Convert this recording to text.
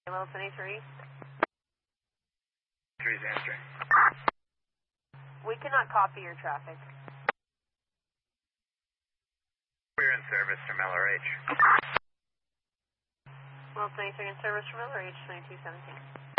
Wilson A3. 3's answering. We cannot copy your traffic. We're in service from LRH. Wilson A3 in service from LRH 2217.